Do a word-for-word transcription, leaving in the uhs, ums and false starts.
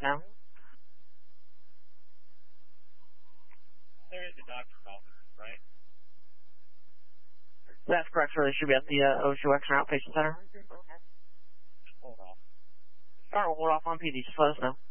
now. They're at the doctor's office, right? That's correct, sir. They should be at the uh, O S U Exner Outpatient Center. Hold off. All right, we'll hold off on P D. Just let us know.